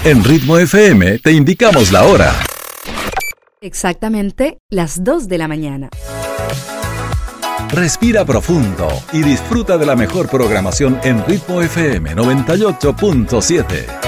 En Ritmo FM te indicamos la hora. Exactamente las 2 de la mañana. Respira profundo y disfruta de la mejor programación en Ritmo FM 98.7.